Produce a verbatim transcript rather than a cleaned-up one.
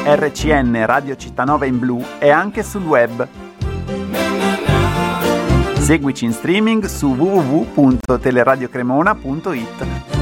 R C N Radio Cittanova in blu e anche sul web. Seguici in streaming su w w w punto teleradiocremona punto it.